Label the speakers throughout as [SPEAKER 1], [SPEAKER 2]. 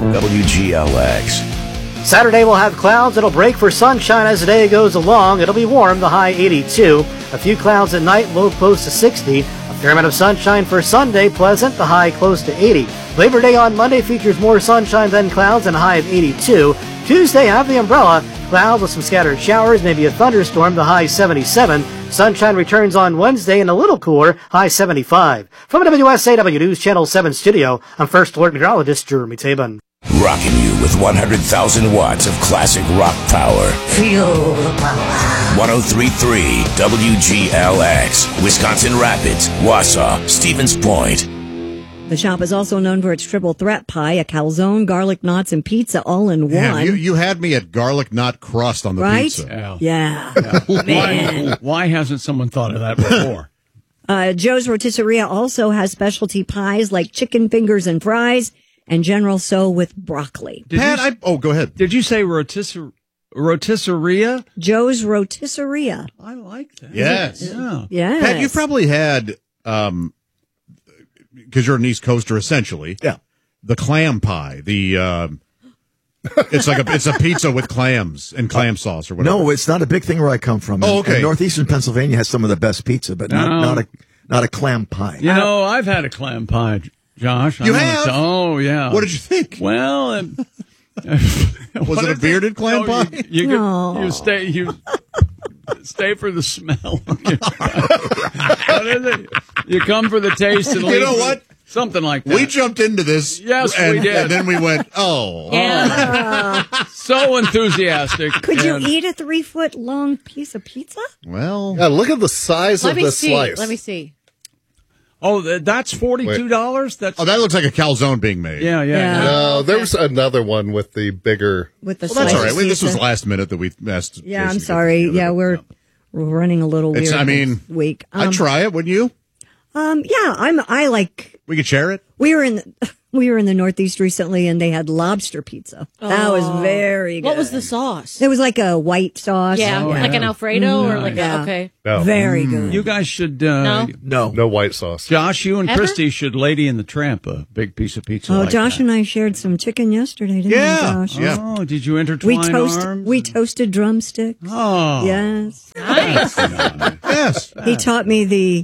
[SPEAKER 1] WGLX.
[SPEAKER 2] Saturday we'll have clouds. It'll break for sunshine as the day goes along. It'll be warm, the high 82. A few clouds at night, low close to 60. A fair amount of sunshine for Sunday, pleasant, the high close to 80. Labor Day on Monday features more sunshine than clouds and a high of 82. Tuesday, have the umbrella. Clouds with some scattered showers, maybe a thunderstorm, the high 77. Sunshine returns on Wednesday and a little cooler, high 75. From the WSAW News Channel 7 studio, I'm First Alert Meteorologist Jeremy Tabin.
[SPEAKER 1] Rocking you with 100,000 watts of classic rock power.
[SPEAKER 3] Feel the power.
[SPEAKER 1] 103.3 WGLX. Wisconsin Rapids, Wausau, Stevens Point.
[SPEAKER 4] The shop is also known for its triple threat pie, a calzone, garlic knots, and pizza all in one.
[SPEAKER 5] Man, you had me at garlic knot crust on the pizza.
[SPEAKER 4] Yeah.
[SPEAKER 6] Man. Why hasn't someone thought of that before?
[SPEAKER 4] Joe's Rotisseria also has specialty pies like chicken fingers and fries, and General So with broccoli.
[SPEAKER 5] Pat, go ahead.
[SPEAKER 6] Did you say rotisseria?
[SPEAKER 4] Joe's Rotisseria.
[SPEAKER 6] I like that.
[SPEAKER 5] Yes.
[SPEAKER 6] Yeah.
[SPEAKER 4] Yes.
[SPEAKER 5] Pat, you probably had, because you're an East Coaster essentially.
[SPEAKER 7] Yeah.
[SPEAKER 5] The clam pie. It's a pizza with clams and clam sauce or whatever.
[SPEAKER 7] No, it's not a big thing where I come from.
[SPEAKER 5] Oh, okay.
[SPEAKER 7] And northeastern Pennsylvania has some of the best pizza, but not a clam pie.
[SPEAKER 6] You know, I've had a clam pie, Josh.
[SPEAKER 5] You have?
[SPEAKER 6] Oh, yeah.
[SPEAKER 5] What did you think?
[SPEAKER 6] Well,
[SPEAKER 5] was it a bearded clam pie?
[SPEAKER 6] You stay for the smell. What is it? You come for the taste and leave.
[SPEAKER 5] You know what?
[SPEAKER 6] Something like that.
[SPEAKER 5] We jumped into this.
[SPEAKER 6] Yes, we did.
[SPEAKER 5] And then we went,
[SPEAKER 6] so enthusiastic.
[SPEAKER 4] Could you eat a 3-foot long piece of pizza?
[SPEAKER 5] Well,
[SPEAKER 8] yeah, look at the size of the slice.
[SPEAKER 3] Let me see.
[SPEAKER 6] Oh, that's $42?
[SPEAKER 5] That looks like a calzone being made.
[SPEAKER 6] Yeah.
[SPEAKER 8] No, there was another one with the bigger.
[SPEAKER 4] With the
[SPEAKER 5] that's all right.
[SPEAKER 4] pizza.
[SPEAKER 5] This was last minute that we asked.
[SPEAKER 4] Yeah,
[SPEAKER 5] Jason
[SPEAKER 4] I'm
[SPEAKER 5] to
[SPEAKER 4] sorry.
[SPEAKER 5] get together.
[SPEAKER 4] Yeah, we're running a little weird this week.
[SPEAKER 5] I'd try it, wouldn't you?
[SPEAKER 4] We
[SPEAKER 5] could share it.
[SPEAKER 4] We were in the Northeast recently, and they had lobster pizza. That was very good.
[SPEAKER 3] What was the sauce?
[SPEAKER 4] It was like a white sauce.
[SPEAKER 3] Yeah, like an Alfredo or like okay.
[SPEAKER 8] No.
[SPEAKER 4] Very good.
[SPEAKER 6] You guys should.
[SPEAKER 8] No white sauce.
[SPEAKER 6] Josh, you and
[SPEAKER 3] Ever?
[SPEAKER 6] Christy should Lady and the Tramp a big piece of pizza.
[SPEAKER 4] Oh,
[SPEAKER 6] like
[SPEAKER 4] Josh
[SPEAKER 6] that.
[SPEAKER 4] and I shared some chicken yesterday, didn't we, Josh?
[SPEAKER 5] Yeah.
[SPEAKER 6] Oh, did you intertwine arms?
[SPEAKER 4] We toasted drumsticks.
[SPEAKER 6] Oh,
[SPEAKER 4] Yes.
[SPEAKER 3] Nice.
[SPEAKER 5] Yes.
[SPEAKER 4] He taught me the.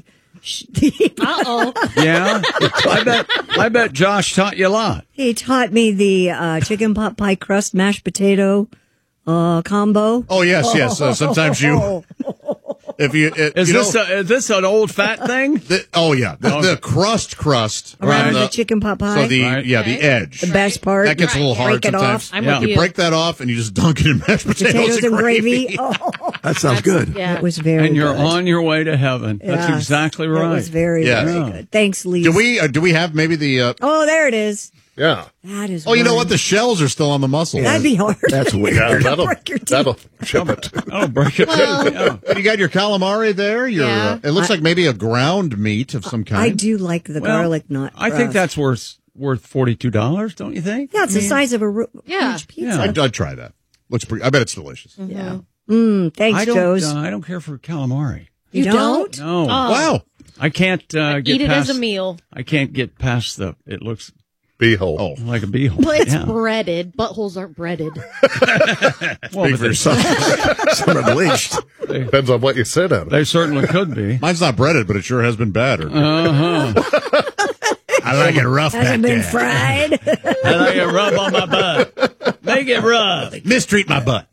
[SPEAKER 6] Yeah. I bet Josh taught you a lot.
[SPEAKER 4] He taught me the chicken pot pie crust mashed potato combo.
[SPEAKER 5] Oh yes. Sometimes you,
[SPEAKER 6] Is this an old fat thing?
[SPEAKER 5] The crust
[SPEAKER 4] Around the chicken pot pie.
[SPEAKER 5] So the edge.
[SPEAKER 4] The best part.
[SPEAKER 5] That gets a little hard
[SPEAKER 4] Break it
[SPEAKER 5] sometimes.
[SPEAKER 4] off.
[SPEAKER 3] I'm with
[SPEAKER 5] You
[SPEAKER 3] you.
[SPEAKER 5] break that off and you just dunk it in mashed potatoes
[SPEAKER 4] and gravy.
[SPEAKER 7] That sounds good.
[SPEAKER 3] Yeah.
[SPEAKER 4] It was very
[SPEAKER 6] And you're
[SPEAKER 4] good.
[SPEAKER 6] on your way to heaven. That's
[SPEAKER 4] Yes.
[SPEAKER 6] exactly right.
[SPEAKER 4] It was very,
[SPEAKER 5] Yeah.
[SPEAKER 4] very good. Thanks, Lisa.
[SPEAKER 5] Do we have maybe the?
[SPEAKER 4] Oh, there it is.
[SPEAKER 8] Yeah.
[SPEAKER 4] That is.
[SPEAKER 5] Oh, you know
[SPEAKER 4] one.
[SPEAKER 5] what? The shells are still on the muscle.
[SPEAKER 4] That'd be hard.
[SPEAKER 7] That's weird.
[SPEAKER 8] Yeah,
[SPEAKER 4] Break your teeth.
[SPEAKER 8] that'll chip it.
[SPEAKER 6] Oh, break it. Yeah.
[SPEAKER 5] And you got your calamari there.
[SPEAKER 3] Yeah.
[SPEAKER 5] It looks like maybe a ground meat of some kind.
[SPEAKER 4] I do like the garlic nut.
[SPEAKER 6] I think that's worth $42, don't you think?
[SPEAKER 4] Yeah, it's the size of a
[SPEAKER 3] Yeah.
[SPEAKER 4] huge pizza.
[SPEAKER 5] I'd try that. Looks pretty. I bet it's delicious.
[SPEAKER 4] Yeah. Thanks,
[SPEAKER 6] Joe's.
[SPEAKER 4] Joe's.
[SPEAKER 6] I don't care for calamari.
[SPEAKER 4] You don't?
[SPEAKER 6] No.
[SPEAKER 3] Oh.
[SPEAKER 5] Wow.
[SPEAKER 6] I can't get
[SPEAKER 3] Eat it
[SPEAKER 6] past,
[SPEAKER 3] as a meal.
[SPEAKER 6] I can't get past it looks
[SPEAKER 8] Beehole.
[SPEAKER 5] Oh.
[SPEAKER 6] like a beehole.
[SPEAKER 3] But it's
[SPEAKER 6] Yeah.
[SPEAKER 3] breaded. Buttholes aren't breaded.
[SPEAKER 6] Well,
[SPEAKER 5] Speak for yourself.
[SPEAKER 7] Some are bleached.
[SPEAKER 8] Depends on what you sit on.
[SPEAKER 6] They certainly could be.
[SPEAKER 5] Mine's not breaded, but it sure has been battered.
[SPEAKER 6] Uh-huh.
[SPEAKER 5] I like it rough back
[SPEAKER 4] Hasn't been
[SPEAKER 5] there.
[SPEAKER 4] fried.
[SPEAKER 6] I like it rub on my butt. Make it rough.
[SPEAKER 5] Mistreat my butt.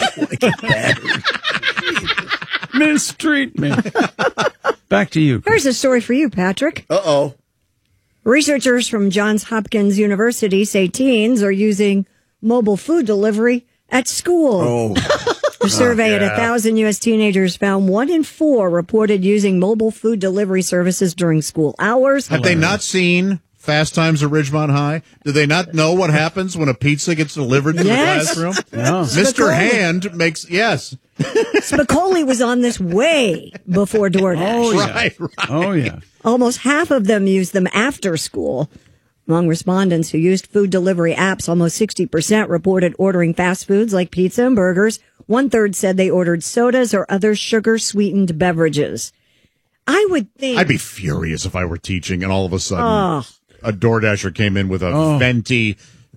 [SPEAKER 6] Mistreat me. Back to you.
[SPEAKER 4] Here's a story for you, Patrick.
[SPEAKER 7] Uh-oh.
[SPEAKER 4] Researchers from Johns Hopkins University say teens are using mobile food delivery at school.
[SPEAKER 7] Oh.
[SPEAKER 4] A survey at 1,000 U.S. teenagers found 1 in 4 reported using mobile food delivery services during school hours.
[SPEAKER 5] Have they not seen Fast Times at Ridgemont High? Do they not know what happens when a pizza gets delivered to
[SPEAKER 4] Yes.
[SPEAKER 5] the classroom?
[SPEAKER 6] Yeah.
[SPEAKER 5] Mr. Hand makes, yes.
[SPEAKER 4] Spicoli was on this way before DoorDash.
[SPEAKER 6] Oh, yeah.
[SPEAKER 5] Right.
[SPEAKER 6] Oh, yeah.
[SPEAKER 4] Almost half of them used them after school. Among respondents who used food delivery apps, almost 60% reported ordering fast foods like pizza and burgers. 1/3 said they ordered sodas or other sugar-sweetened beverages. I would think...
[SPEAKER 5] I'd be furious if I were teaching and all of a sudden a DoorDasher came in with a venti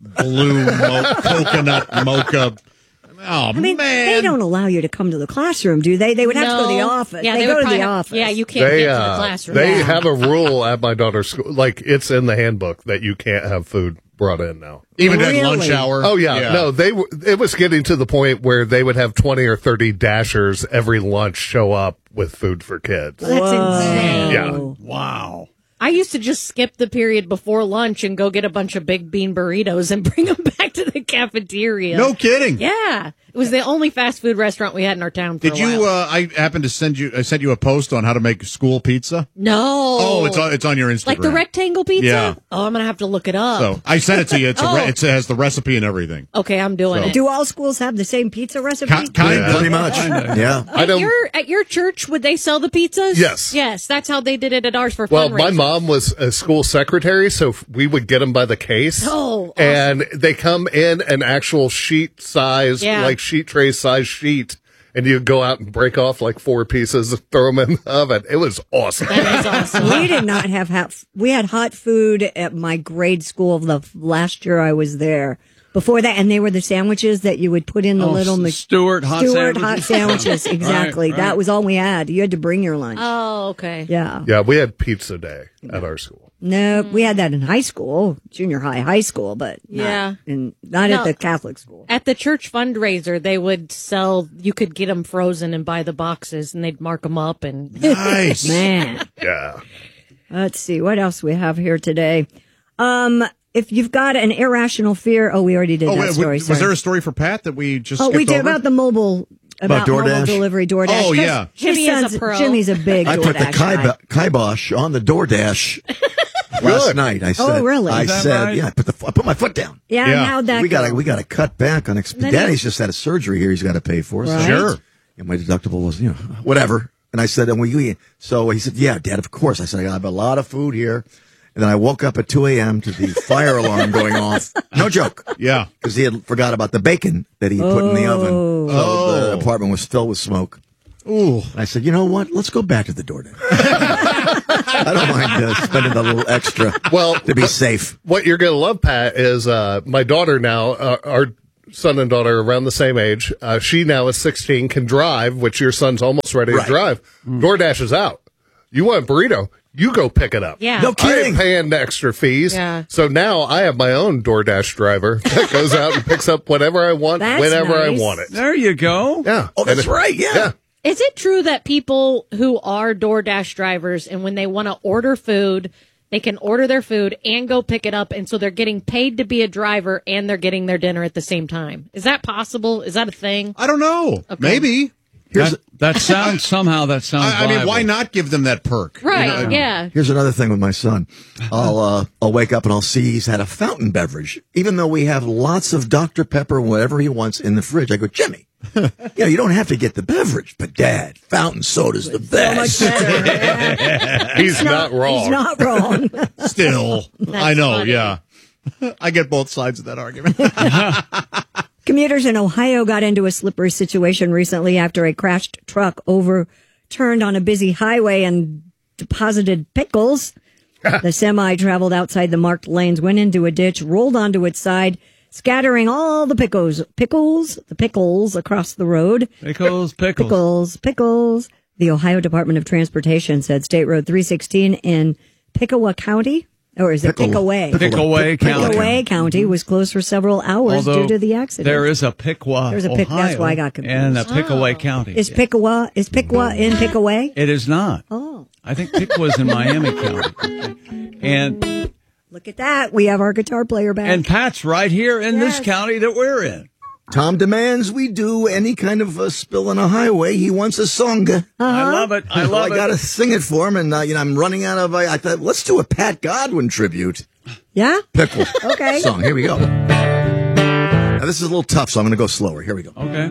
[SPEAKER 5] blue coconut mocha. Oh,
[SPEAKER 4] I mean,
[SPEAKER 5] man.
[SPEAKER 4] they don't allow you to come to the classroom, do they? They would have to go to the office.
[SPEAKER 3] Yeah,
[SPEAKER 4] they
[SPEAKER 3] would
[SPEAKER 4] go to
[SPEAKER 3] probably
[SPEAKER 4] the
[SPEAKER 3] have-
[SPEAKER 4] office.
[SPEAKER 3] Yeah, you can't get to the classroom.
[SPEAKER 8] They have a rule at my daughter's school. Like, it's in the handbook that you can't have food brought in now.
[SPEAKER 5] Even at
[SPEAKER 4] Really?
[SPEAKER 5] lunch hour.
[SPEAKER 8] Oh, yeah. No, it was getting to the point where they would have 20 or 30 dashers every lunch show up with food for kids.
[SPEAKER 4] That's insane.
[SPEAKER 8] Yeah.
[SPEAKER 6] Wow.
[SPEAKER 3] I used to just skip the period before lunch and go get a bunch of big bean burritos and bring them back to the cafeteria.
[SPEAKER 5] No kidding.
[SPEAKER 3] Yeah. It was the only fast food restaurant we had in our town for
[SPEAKER 5] Did
[SPEAKER 3] a
[SPEAKER 5] you?
[SPEAKER 3] while.
[SPEAKER 5] I happened to send you. I sent you a post on how to make school pizza.
[SPEAKER 3] No.
[SPEAKER 5] Oh, it's on your Instagram.
[SPEAKER 3] Like the rectangle pizza?
[SPEAKER 5] Yeah.
[SPEAKER 3] Oh, I'm going to have to look it up.
[SPEAKER 5] So I sent it to you. It has the recipe and everything.
[SPEAKER 3] Okay, I'm doing it.
[SPEAKER 4] Do all schools have the same pizza recipe?
[SPEAKER 5] Kind of.
[SPEAKER 7] Pretty much. Yeah.
[SPEAKER 3] At your church, would they sell the pizzas?
[SPEAKER 8] Yes.
[SPEAKER 3] Yes, that's how they did it at ours for
[SPEAKER 8] Well,
[SPEAKER 3] fundraisers.
[SPEAKER 8] my mom was a school secretary, so we would get them by the case.
[SPEAKER 3] Oh, awesome.
[SPEAKER 8] And they come in an actual sheet size, like sheet tray size sheet, and you go out and break off like 4 pieces and throw them in the oven. It was awesome.
[SPEAKER 3] That is awesome.
[SPEAKER 4] We did not have we had hot food at my grade school the last year I was there. Before that, and they were the sandwiches that you would put in the little
[SPEAKER 6] Stewart hot
[SPEAKER 4] sandwiches. Exactly.
[SPEAKER 6] Right.
[SPEAKER 4] That was all we had. You had to bring your lunch.
[SPEAKER 3] Oh, okay.
[SPEAKER 4] Yeah.
[SPEAKER 8] Yeah, we had pizza day at our school.
[SPEAKER 4] No, we had that in high school, junior high school, but not at the Catholic school.
[SPEAKER 3] At the church fundraiser, they would sell, you could get them frozen and buy the boxes, and they'd mark them up. And
[SPEAKER 5] Nice.
[SPEAKER 4] Man.
[SPEAKER 8] Yeah.
[SPEAKER 4] Let's see what else we have here today. If you've got an irrational fear, we already did that story.
[SPEAKER 5] Was there a story for Pat that we just?
[SPEAKER 4] Oh,
[SPEAKER 5] skipped
[SPEAKER 4] we did
[SPEAKER 5] over?
[SPEAKER 4] about the mobile. About mobile
[SPEAKER 7] DoorDash?
[SPEAKER 4] delivery, DoorDash.
[SPEAKER 5] Oh, yeah.
[SPEAKER 3] Jimmy is a pro.
[SPEAKER 4] Jimmy's a big
[SPEAKER 7] I
[SPEAKER 4] DoorDash
[SPEAKER 7] put the
[SPEAKER 4] guy.
[SPEAKER 7] kibosh on the DoorDash last night. I said,
[SPEAKER 4] really?
[SPEAKER 7] I
[SPEAKER 6] Is that
[SPEAKER 7] said,
[SPEAKER 6] right?
[SPEAKER 7] yeah. I put my foot down.
[SPEAKER 4] Yeah,
[SPEAKER 5] Yeah.
[SPEAKER 4] and how'd that
[SPEAKER 7] We
[SPEAKER 4] go?
[SPEAKER 7] got to cut back on. Daddy's just had a surgery here. He's got to pay for. So
[SPEAKER 4] Right.
[SPEAKER 5] Sure.
[SPEAKER 7] and my deductible was, whatever. And I said, so he said, yeah, Dad, of course. I said, I have a lot of food here. And then I woke up at 2 a.m. to the fire alarm going off. No joke.
[SPEAKER 5] Yeah.
[SPEAKER 7] Because he had forgot about the bacon that he put in the oven. So the apartment was filled with smoke.
[SPEAKER 5] Ooh.
[SPEAKER 7] And I said, you know what? Let's go back to the DoorDash. I don't mind spending a little extra to be safe.
[SPEAKER 8] What you're going to love, Pat, is my daughter now, our son and daughter are around the same age. She now is 16, can drive, which your son's almost ready to drive. DoorDash is out. You want a burrito? You go pick it up.
[SPEAKER 3] Yeah.
[SPEAKER 7] No
[SPEAKER 8] I
[SPEAKER 7] kidding.
[SPEAKER 8] ain't paying the extra fees.
[SPEAKER 3] Yeah.
[SPEAKER 8] So now I have my own DoorDash driver that goes out and picks up whatever I want,
[SPEAKER 4] That's
[SPEAKER 8] whenever I
[SPEAKER 4] nice.
[SPEAKER 8] want it.
[SPEAKER 6] There you go.
[SPEAKER 8] Yeah.
[SPEAKER 7] Oh, that's
[SPEAKER 8] And
[SPEAKER 7] right. Yeah.
[SPEAKER 3] Is it true that people who are DoorDash drivers and when they want to order food, they can order their food and go pick it up, and so they're getting paid to be a driver and they're getting their dinner at the same time? Is that possible? Is that a thing?
[SPEAKER 5] I don't know.
[SPEAKER 3] Okay.
[SPEAKER 5] Maybe.
[SPEAKER 6] That sounds
[SPEAKER 5] I mean,
[SPEAKER 6] viable.
[SPEAKER 5] why not give them that perk?
[SPEAKER 3] Right, yeah.
[SPEAKER 7] Here's another thing with my son. I'll wake up and I'll see he's had a fountain beverage, even though we have lots of Dr. Pepper, whatever he wants in the fridge. I go, Jimmy, you don't have to get the beverage, but Dad, fountain soda's the best.
[SPEAKER 8] he's not wrong.
[SPEAKER 4] He's not wrong.
[SPEAKER 5] Still, I know.
[SPEAKER 3] funny.
[SPEAKER 5] Yeah. I get both sides of that argument.
[SPEAKER 4] Commuters in Ohio got into a slippery situation recently after a crashed truck overturned on a busy highway and deposited pickles. The semi traveled outside the marked lanes, went into a ditch, rolled onto its side, scattering all the pickles across the road.
[SPEAKER 6] Pickles.
[SPEAKER 4] Pickles. The Ohio Department of Transportation said State Road 316 in Pickaway County, or is it Pickaway?
[SPEAKER 6] Pickaway County.
[SPEAKER 4] Pickaway County was closed for several hours due to the accident.
[SPEAKER 6] There is a Piqua,
[SPEAKER 4] There's a
[SPEAKER 6] Ohio,
[SPEAKER 4] that's why I got confused.
[SPEAKER 6] and a Pickaway County.
[SPEAKER 4] Is Pickaway in Pickaway?
[SPEAKER 6] It is not.
[SPEAKER 4] Oh.
[SPEAKER 6] I think Piqua in Miami County. And
[SPEAKER 4] Look at that. We have our guitar player back.
[SPEAKER 6] and Pat's right here in this county that we're in.
[SPEAKER 7] Tom demands we do any kind of a spill on a highway. He wants a song.
[SPEAKER 6] I love it. I
[SPEAKER 7] So
[SPEAKER 6] love
[SPEAKER 7] I
[SPEAKER 6] it.
[SPEAKER 7] got to sing it for him, and I'm running out of. I thought, let's do a Pat Godwin tribute.
[SPEAKER 4] Yeah?
[SPEAKER 7] Pickle
[SPEAKER 4] Okay.
[SPEAKER 7] song. Here we go. Now this is a little tough, so I'm going to go slower. Here we go.
[SPEAKER 6] Okay.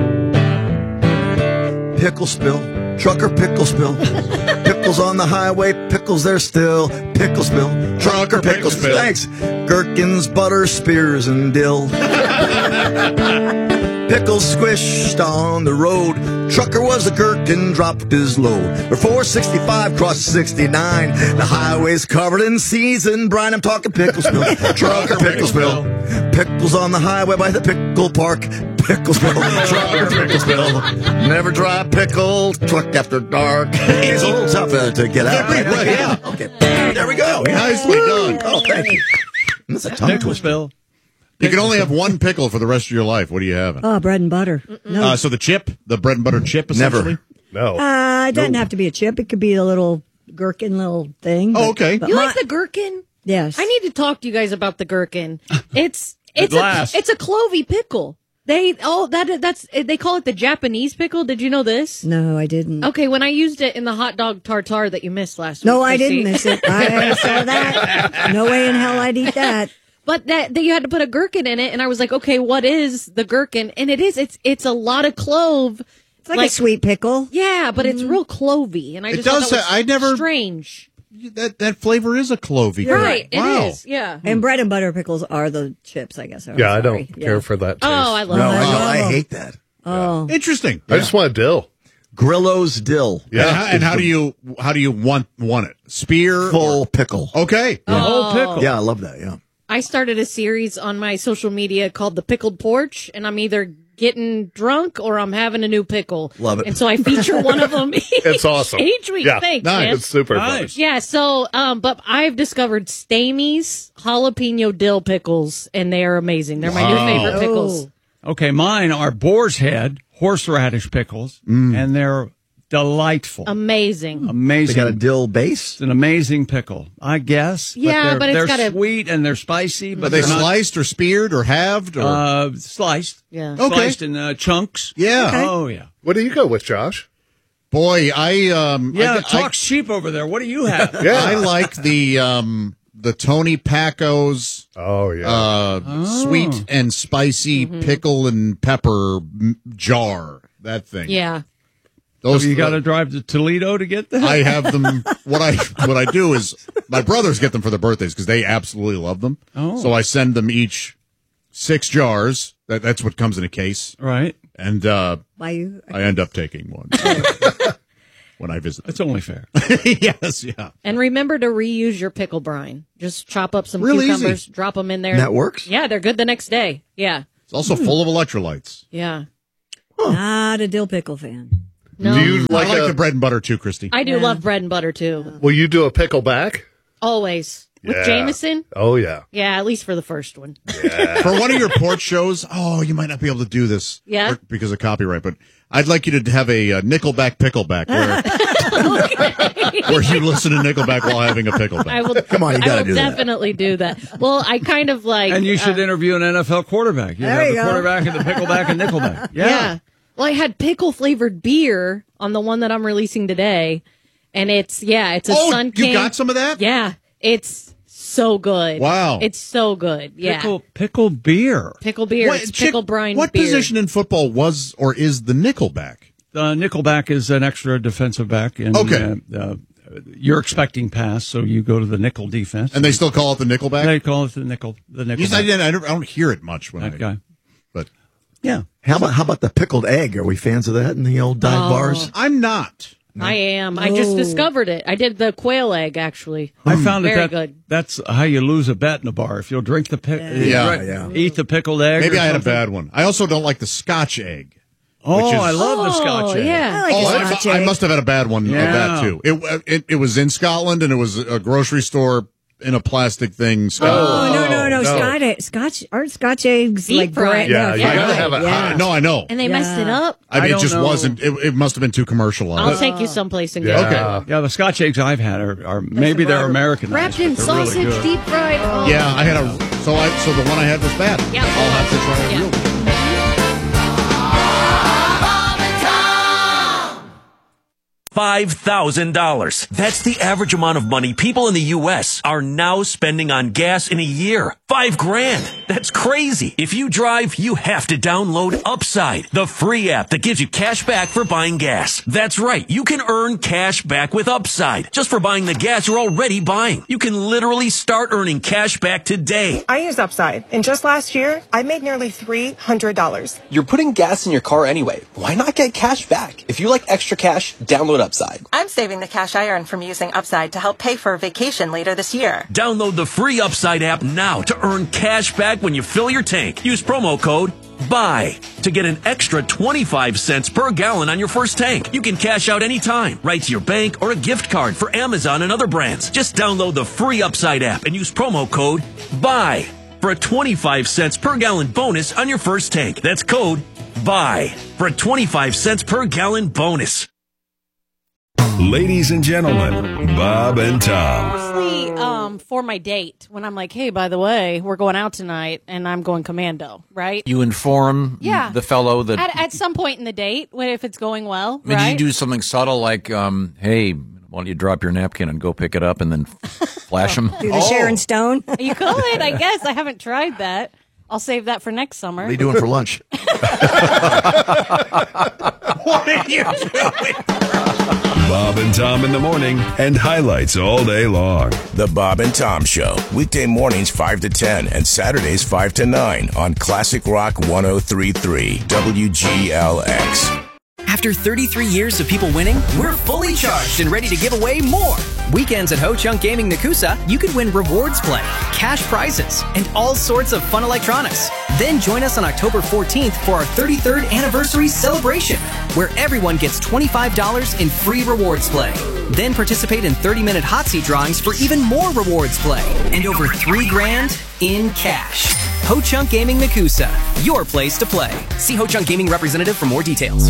[SPEAKER 7] Pickle spill, trucker pickle spill. Pickles on the highway, pickles there still. Pickle spill, trucker pickle spill. Thanks. Gherkins, butter, spears, and dill. Pickles squished on the road. Trucker was a gherkin, dropped his load. Before 65 crossed 69, the highway's covered in season. Brian, I'm talking Picklesville. Trucker Picklesville. Pickles on the highway by the pickle park. Picklesville. Trucker Picklesville. Never dry pickle. Truck after dark. It's a little tougher to get out. Right? Yeah. Okay. There we go.
[SPEAKER 5] Nicely done.
[SPEAKER 7] Oh, thank you. That's a tongue twister.
[SPEAKER 6] Picklesville.
[SPEAKER 5] You can only have one pickle for the rest of your life. What are you having?
[SPEAKER 4] Oh, bread and butter. No.
[SPEAKER 5] So the chip, the bread and butter chip, essentially?
[SPEAKER 7] Never.
[SPEAKER 8] No.
[SPEAKER 4] It doesn't have to be a chip. It could be a little gherkin little thing.
[SPEAKER 5] Oh, okay.
[SPEAKER 3] You like the gherkin?
[SPEAKER 4] Yes.
[SPEAKER 3] I need to talk to you guys about the gherkin. It's a clovey pickle. They call it the Japanese pickle. Did you know this?
[SPEAKER 4] No, I didn't.
[SPEAKER 3] Okay, when I used it in the hot dog tartare that you missed last week.
[SPEAKER 4] No, I
[SPEAKER 3] Christy.
[SPEAKER 4] didn't miss it. I saw that. No way in hell I'd eat that.
[SPEAKER 3] But that you had to put a gherkin in it, and I was like, okay, what is the gherkin? And it's a lot of clove.
[SPEAKER 4] It's like a sweet pickle.
[SPEAKER 3] Yeah, but it's real clovey, and I just thought that was strange.
[SPEAKER 5] That flavor is a clovey.
[SPEAKER 3] Right,
[SPEAKER 5] Wow.
[SPEAKER 3] it is. Yeah.
[SPEAKER 4] And bread and butter pickles are the chips, I guess.
[SPEAKER 8] Yeah, I don't care for that taste.
[SPEAKER 3] Oh, I love
[SPEAKER 7] No,
[SPEAKER 3] that.
[SPEAKER 7] I hate that.
[SPEAKER 4] Oh.
[SPEAKER 5] Interesting.
[SPEAKER 8] I just want dill.
[SPEAKER 7] Grillo's dill.
[SPEAKER 8] Yeah.
[SPEAKER 5] And how do you want it? Spear?
[SPEAKER 7] Full pickle.
[SPEAKER 5] Okay.
[SPEAKER 6] The whole pickle.
[SPEAKER 7] Yeah, I love that. Yeah.
[SPEAKER 3] I started a series on my social media called The Pickled Porch, and I'm either getting drunk or I'm having a new pickle.
[SPEAKER 7] Love it.
[SPEAKER 3] And so I feature one of them
[SPEAKER 8] It's awesome.
[SPEAKER 3] each week.
[SPEAKER 8] Yeah.
[SPEAKER 3] Thanks,
[SPEAKER 5] Nice.
[SPEAKER 3] man.
[SPEAKER 8] It's super
[SPEAKER 6] Nice.
[SPEAKER 8] fun.
[SPEAKER 3] Yeah, so, but I've discovered Stamey's jalapeno dill pickles, and they are amazing. They're my new favorite pickles.
[SPEAKER 6] Okay, mine are boar's head horseradish pickles, and they're delightful.
[SPEAKER 3] Amazing.
[SPEAKER 6] Amazing.
[SPEAKER 7] They got a dill base.
[SPEAKER 6] It's an amazing pickle, I guess.
[SPEAKER 3] Yeah, but it's
[SPEAKER 6] they're
[SPEAKER 3] got a-
[SPEAKER 6] sweet and they're spicy. But
[SPEAKER 5] Are they
[SPEAKER 6] they're not,
[SPEAKER 5] sliced or speared or halved? Or?
[SPEAKER 6] sliced.
[SPEAKER 3] Yeah.
[SPEAKER 5] Okay.
[SPEAKER 6] Sliced in chunks.
[SPEAKER 5] Yeah.
[SPEAKER 6] Oh, yeah.
[SPEAKER 8] What do you go with, Josh?
[SPEAKER 5] Boy,
[SPEAKER 6] Talk sheep over there. What do you have?
[SPEAKER 5] I like the Tony Paco's
[SPEAKER 8] Oh, yeah.
[SPEAKER 5] sweet and spicy pickle and pepper jar. That thing.
[SPEAKER 3] Yeah.
[SPEAKER 5] Those
[SPEAKER 6] So you got to drive to Toledo to get that?
[SPEAKER 5] I have them. What I do is my brothers get them for their birthdays because they absolutely love them.
[SPEAKER 6] Oh.
[SPEAKER 5] So I send them each 6 jars. That's what comes in a case,
[SPEAKER 6] Right.
[SPEAKER 5] and
[SPEAKER 4] Why you?
[SPEAKER 5] I end up taking one when I visit.
[SPEAKER 6] That's only fair.
[SPEAKER 5] Yes, yeah.
[SPEAKER 3] And remember to reuse your pickle brine. Just chop up some
[SPEAKER 5] Real
[SPEAKER 3] cucumbers,
[SPEAKER 5] easy.
[SPEAKER 3] drop them in there.
[SPEAKER 7] That works?
[SPEAKER 3] Yeah, they're good the next day. Yeah.
[SPEAKER 5] It's also full of electrolytes.
[SPEAKER 3] Yeah.
[SPEAKER 4] Not a dill pickle fan.
[SPEAKER 3] No.
[SPEAKER 8] Do you
[SPEAKER 5] I like
[SPEAKER 8] a-
[SPEAKER 5] the bread and butter too, Christy.
[SPEAKER 3] I do love bread and butter too.
[SPEAKER 8] Will you do a pickle back?
[SPEAKER 3] Always. With
[SPEAKER 8] Yeah.
[SPEAKER 3] Jameson?
[SPEAKER 8] Oh, yeah.
[SPEAKER 3] Yeah, at least for the first one.
[SPEAKER 5] For one of your porch shows, you might not be able to do this,
[SPEAKER 3] Yeah?
[SPEAKER 5] because of copyright. But I'd like you to have a Nickelback pickleback where you listen to Nickelback while having a pickleback.
[SPEAKER 3] I will.
[SPEAKER 7] Come on, you
[SPEAKER 3] I
[SPEAKER 7] gotta
[SPEAKER 3] will
[SPEAKER 7] do that.
[SPEAKER 3] definitely do that. Well, I kind of like.
[SPEAKER 6] And you should interview an NFL quarterback. You
[SPEAKER 4] There
[SPEAKER 6] have
[SPEAKER 4] you
[SPEAKER 6] the
[SPEAKER 4] go.
[SPEAKER 6] quarterback and the pickleback and nickelback.
[SPEAKER 3] Yeah. Well, I had pickle flavored beer on the one that I'm releasing today, and it's a Sun King.
[SPEAKER 5] You got some of that?
[SPEAKER 3] Yeah, it's so good.
[SPEAKER 5] Wow.
[SPEAKER 3] It's so good. Yeah,
[SPEAKER 6] Pickle beer.
[SPEAKER 3] pickle beer. It's pickle brine
[SPEAKER 5] What
[SPEAKER 3] beer.
[SPEAKER 5] position in football was or is the Nickelback?
[SPEAKER 6] Nickelback is an extra defensive back. And,
[SPEAKER 5] Okay.
[SPEAKER 6] you're expecting pass, so you go to the nickel defense.
[SPEAKER 5] And they still call it the Nickelback?
[SPEAKER 6] They call it the nickel. The nickel.
[SPEAKER 5] I don't hear it much when
[SPEAKER 6] That guy.
[SPEAKER 5] But
[SPEAKER 6] Yeah.
[SPEAKER 7] How about the pickled egg? Are we fans of that in the old dive bars?
[SPEAKER 5] I'm not.
[SPEAKER 3] I am. I just discovered it. I did the quail egg actually.
[SPEAKER 6] I found
[SPEAKER 3] Very
[SPEAKER 6] that
[SPEAKER 3] good.
[SPEAKER 6] that's how you lose a bet in a bar. If you'll drink the
[SPEAKER 5] Yeah.
[SPEAKER 6] eat the pickled egg.
[SPEAKER 5] Maybe
[SPEAKER 6] or
[SPEAKER 5] I had a
[SPEAKER 6] something.
[SPEAKER 5] bad one. I also don't like the Scotch egg.
[SPEAKER 6] Oh,
[SPEAKER 5] which is-
[SPEAKER 6] I love the Scotch egg.
[SPEAKER 3] Yeah.
[SPEAKER 4] I like a Scotch
[SPEAKER 5] I
[SPEAKER 4] egg.
[SPEAKER 5] must have had a bad one of
[SPEAKER 6] Yeah.
[SPEAKER 5] that too. It was in Scotland and it was a grocery store in a plastic thing. Scotland.
[SPEAKER 4] No. Scotch aren't Scotch eggs
[SPEAKER 3] Deep
[SPEAKER 4] like
[SPEAKER 3] fried.
[SPEAKER 4] bread?
[SPEAKER 8] Yeah,
[SPEAKER 4] no,
[SPEAKER 8] you
[SPEAKER 4] fried.
[SPEAKER 8] gotta have it
[SPEAKER 4] Yeah.
[SPEAKER 8] hot.
[SPEAKER 5] No, I know.
[SPEAKER 3] And they messed it up.
[SPEAKER 5] I mean,
[SPEAKER 6] I
[SPEAKER 5] it
[SPEAKER 6] don't
[SPEAKER 5] just
[SPEAKER 6] know.
[SPEAKER 5] wasn't. It must have been too commercialized.
[SPEAKER 3] I'll take you someplace and
[SPEAKER 8] Yeah.
[SPEAKER 3] get it.
[SPEAKER 5] Okay.
[SPEAKER 6] Yeah, the Scotch eggs I've had are maybe they're Americanized.
[SPEAKER 3] Wrapped in
[SPEAKER 6] but they're really
[SPEAKER 3] sausage,
[SPEAKER 6] good.
[SPEAKER 3] deep fried. Oh.
[SPEAKER 5] Yeah, I had so the one I had was bad.
[SPEAKER 3] Yeah.
[SPEAKER 5] I'll have to try it
[SPEAKER 3] Yeah.
[SPEAKER 5] real good.
[SPEAKER 9] $5,000. That's the average amount of money people in the U.S. are now spending on gas in a year. $5,000. That's crazy. If you drive, you have to download Upside, the free app that gives you cash back for buying gas. That's right. You can earn cash back with Upside just for buying the gas you're already buying. You can literally start earning cash back today.
[SPEAKER 10] I use Upside, and just last year, I made nearly $300.
[SPEAKER 11] You're putting gas in your car anyway. Why not get cash back? If you like extra cash, download Upside.
[SPEAKER 10] I'm saving the cash I earn from using Upside to help pay for a vacation later this year.
[SPEAKER 9] Download the free Upside app now to earn cash back when you fill your tank. Use promo code BUY to get an extra 25 cents per gallon on your first tank. You can cash out anytime, right to your bank or a gift card for Amazon and other brands. Just download the free Upside app and use promo code BUY for a 25 cents per gallon bonus on your first tank. That's code BUY for a 25 cents per gallon bonus.
[SPEAKER 12] Ladies and gentlemen, Bob and Tom.
[SPEAKER 3] Mostly for my date, when I'm like, hey, by the way, we're going out tonight, and I'm going commando, right?
[SPEAKER 13] You inform the fellow that...
[SPEAKER 3] At some point in the date, if it's going well,
[SPEAKER 13] I mean,
[SPEAKER 3] right?
[SPEAKER 13] you do something subtle like, hey, why don't you drop your napkin and go pick it up and then flash them?
[SPEAKER 4] Do the Sharon Stone?
[SPEAKER 3] You could, I guess. I haven't tried that. I'll save that for next summer.
[SPEAKER 7] What are you doing for lunch?
[SPEAKER 1] What are you doing?
[SPEAKER 12] Bob and Tom in the morning and highlights all day long.
[SPEAKER 1] The Bob and Tom Show. Weekday mornings 5 to 10 and Saturdays 5 to 9 on Classic Rock 103.3 WGLX.
[SPEAKER 14] After 33 years of people winning, we're fully charged and ready to give away more. Weekends at Ho Chunk Gaming Nakusa, you could win rewards play, cash prizes, and all sorts of fun electronics. Then join us on October 14th for our 33rd anniversary celebration, where everyone gets $25 in free rewards play. Then participate in 30-minute hot seat drawings for even more rewards play and over $3,000 in cash. Ho Chunk Gaming Nakusa, your place to play. See Ho Chunk Gaming representative for more details.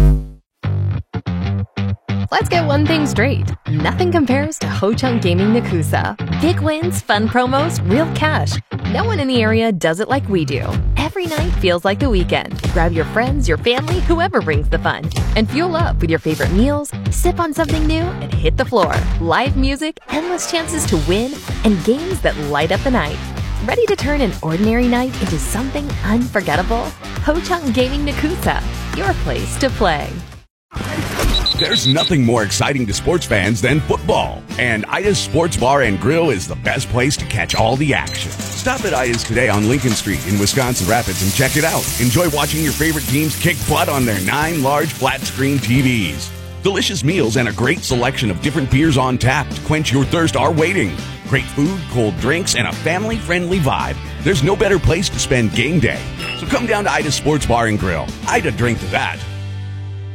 [SPEAKER 15] Let's get one thing straight. Nothing compares to Ho Chunk Gaming Nakusa. Big wins, fun promos, real cash. No one in the area does it like we do. Every night feels like the weekend. Grab your friends, your family, whoever brings the fun. And fuel up with your favorite meals, sip on something new, and hit the floor. Live music, endless chances to win, and games that light up the night. Ready to turn an ordinary night into something unforgettable? Ho Chunk Gaming Nakusa, your place to play.
[SPEAKER 16] There's nothing more exciting to sports fans than football, and Ida's Sports Bar and Grill is the best place to catch all the action. Stop at Ida's today on Lincoln Street in Wisconsin Rapids and check it out. Enjoy watching your favorite teams kick butt on their 9 large flat-screen TVs. Delicious meals and a great selection of different beers on tap to quench your thirst are waiting. Great food, cold drinks, and a family-friendly vibe. There's no better place to spend game day. So come down to Ida's Sports Bar and Grill. Ida drink to that.